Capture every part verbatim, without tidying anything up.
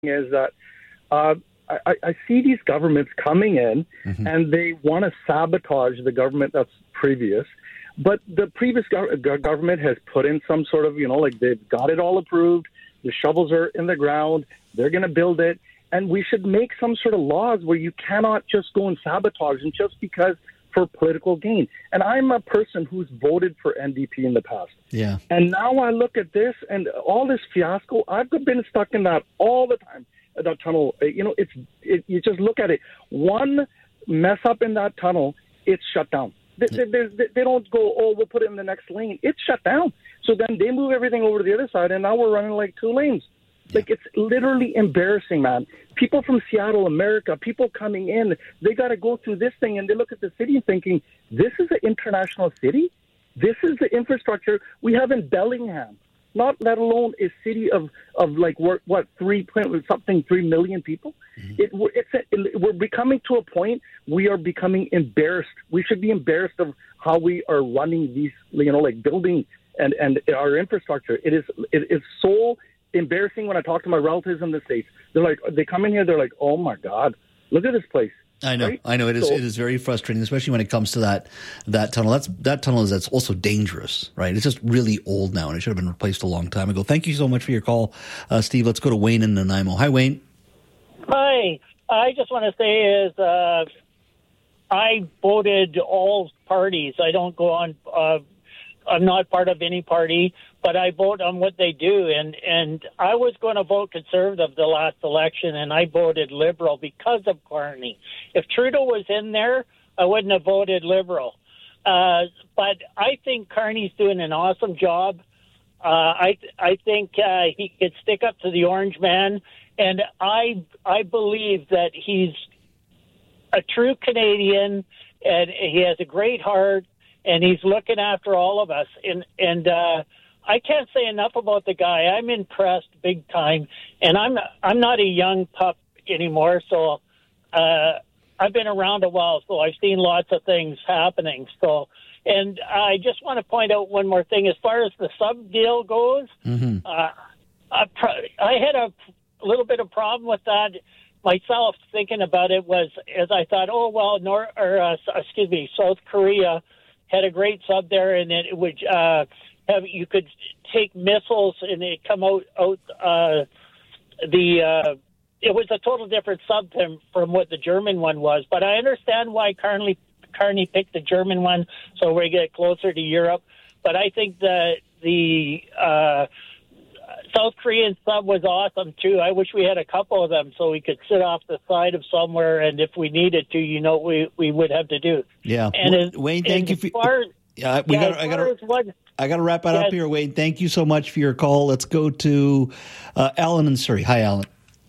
is that uh, I, I see these governments coming in mm-hmm. and they want to sabotage the government that's previous. But the previous go- government has put in some sort of, you know, like they've got it all approved. The shovels are in the ground. They're going to build it. And we should make some sort of laws where you cannot just go and sabotage them just because for political gain. And I'm a person who's voted for N D P in the past. Yeah. And now I look at this and all this fiasco. I've been stuck in that all the time, that tunnel. You know, it's it, you just look at it. One mess up in that tunnel, it's shut down. They, they, they, they don't go, oh, we'll put it in the next lane. It's shut down. So then they move everything over to the other side, and now we're running like two lanes. Yeah. Like, it's literally embarrassing, man. People from Seattle, America, people coming in, they got to go through this thing, and they look at the city thinking, this is an international city? This is the infrastructure we have in Bellingham, not let alone a city of, of like, what, what three point something, three million people? Mm-hmm. It, it's a, it, we're becoming to a point, we are becoming embarrassed. We should be embarrassed of how we are running these, you know, like building and, and our infrastructure. It is it is so embarrassing when I talk to my relatives in the States. They're like, they come in here, they're like, oh my God, look at this place. I know, right? I know. It is. So, it is very frustrating, especially when it comes to that that tunnel. That's that tunnel is that's also dangerous, right? It's just really old now, and it should have been replaced a long time ago. Thank you so much for your call, uh, Steve. Let's go to Wayne in Nanaimo. Hi, Wayne. Hi. I just want to say is uh, I voted all parties. I don't go on. Uh, I'm not part of any party, but I vote on what they do. And, and I was going to vote Conservative the last election, and I voted Liberal because of Carney. If Trudeau was in there, I wouldn't have voted Liberal. Uh, but I think Carney's doing an awesome job. Uh, I I think uh, he could stick up to the Orange Man, and I I believe that he's a true Canadian, and he has a great heart, and he's looking after all of us. And and uh, I can't say enough about the guy. I'm impressed big time, and I'm I'm not a young pup anymore, so uh, I've been around a while, so I've seen lots of things happening. So. And I just want to point out one more thing. As far as the sub deal goes, mm-hmm. uh, I, I had a little bit of problem with that myself. Thinking about it was as I thought, oh well, North or uh, excuse me, South Korea had a great sub there, and it would uh, have you could take missiles and it come out out uh, the. Uh, it was a total different sub from, from what the German one was, but I understand why Carney. Carney picked the German one so we get closer to Europe. But I think that the uh, South Korean sub was awesome, too. I wish we had a couple of them so we could sit off the side of somewhere, and if we needed to, you know, we, we would have to do. Yeah. And well, as, Wayne, thank you. For, far, yeah, we yeah, got. I got to. I got to wrap it yeah, up here, Wayne. Thank you so much for your call. Let's go to uh, Alan in Surrey. Hi, Alan.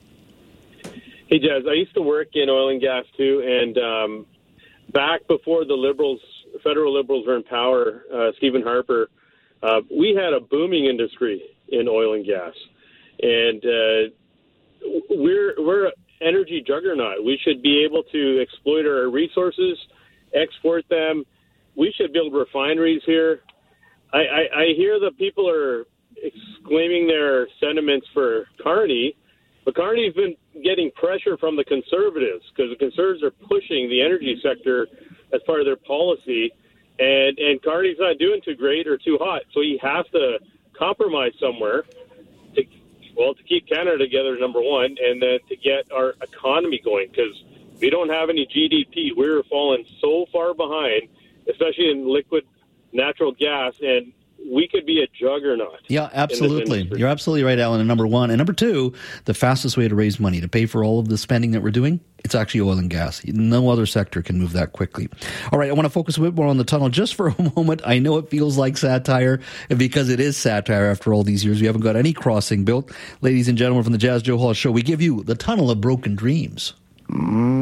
Hey, Jazz. I used to work in oil and gas, too, and um, back before the Liberals, federal Liberals were in power, uh, Stephen Harper, uh, we had a booming industry in oil and gas. And uh, we're we're an energy juggernaut. We should be able to exploit our resources, export them. We should build refineries here. I, I, I hear that people are exclaiming their sentiments for Carney, but Carney's been getting pressure from the Conservatives because the Conservatives are pushing the energy sector as part of their policy, and, and Carney's not doing too great or too hot, so you have to compromise somewhere to, well, to keep Canada together, number one, and then to get our economy going because we don't have any G D P. We're falling so far behind, especially in liquid natural gas, and we could be a juggernaut. Yeah, absolutely. You're absolutely right, Alan. And number one. And number two, the fastest way to raise money to pay for all of the spending that we're doing, it's actually oil and gas. No other sector can move that quickly. All right, I want to focus a bit more on the tunnel just for a moment. I know it feels like satire, because it is satire after all these years. We haven't got any crossing built. Ladies and gentlemen, from the Jazz Joe Hall Show, we give you the Tunnel of Broken Dreams. Mm.